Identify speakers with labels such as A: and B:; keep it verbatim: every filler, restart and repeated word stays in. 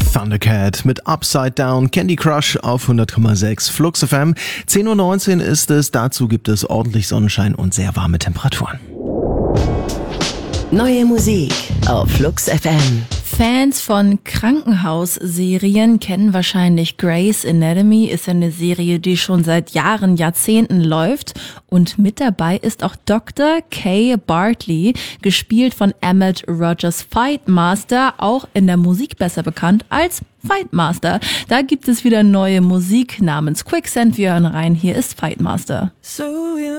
A: Thundercat mit Upside Down, Candy Crush auf hundert Komma sechs Flux F M. zehn Uhr neunzehn ist es, dazu gibt es ordentlich Sonnenschein und sehr warme Temperaturen.
B: Neue Musik auf Flux F M.
C: Fans von Krankenhausserien kennen wahrscheinlich Grey's Anatomy, ist ja eine Serie, die schon seit Jahren, Jahrzehnten läuft. Und mit dabei ist auch Doktor Kay Bartley, gespielt von Emmett Rogers Fightmaster, auch in der Musik besser bekannt als Fightmaster. Da gibt es wieder neue Musik namens Quicksand. Wir hören rein, hier ist Fightmaster.
D: So